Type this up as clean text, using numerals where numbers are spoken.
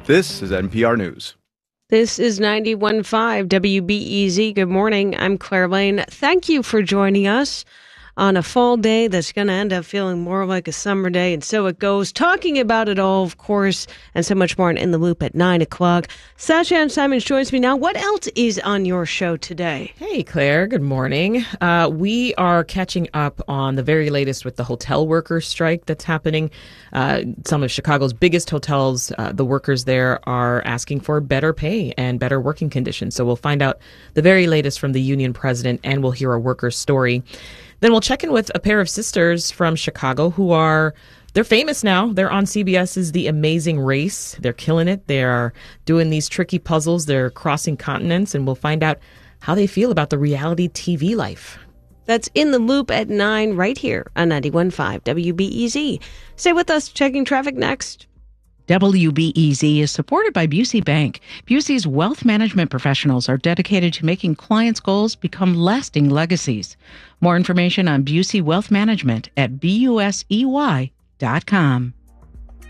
This is NPR News. This is 91.5 WBEZ. Good morning. I'm Claire Lane. Thank you for joining us on a fall day that's going to end up feeling more like a summer day. And so it goes. Talking about it all, of course, and so much more In the Loop at 9 o'clock. Sasha Ann Simons joins me now. What else is on your show today? Hey, Claire. Good morning. We are catching up on the very latest with the hotel workers strike that's happening. Some of Chicago's biggest hotels, the workers there are asking for better pay and better working conditions. So we'll find out the very latest from the union president, and we'll hear a worker's story. Then we'll check in with a pair of sisters from Chicago they're famous now. They're on CBS's The Amazing Race. They're killing it. They are doing these tricky puzzles. They're crossing continents, and we'll find out how they feel about the reality TV life. That's In the Loop at 9 right here on 91.5 WBEZ. Stay with us. Checking traffic next. WBEZ is supported by Busey Bank. Busey's wealth management professionals are dedicated to making clients' goals become lasting legacies. More information on Busey Wealth Management at busey.com.